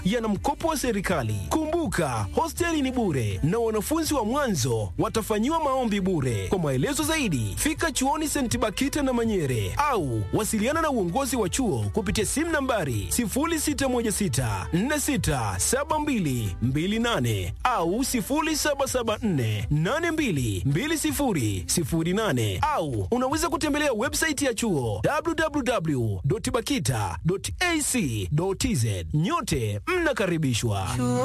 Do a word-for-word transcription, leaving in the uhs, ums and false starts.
yana mkopo wa serikali. Kumbuka, hosteli ni bure na wanafunzi wa mwanzo watafanyiwa maombi bure. Kwa maelezo zaidi, fika chuoni Saint Bakita na Manyere au wasiliana na uongozi wa chuo kupitia simu nambari sifuri sita moja sita nne sita saba mbili mbili nane au sifuri saba saba nne nane mbili mbili sifuri sifuri nane au unaweza kutembelea website ya chuo double-u double-u double-u dot bakita dot a c dot t z. Nyote mnakaribishwa.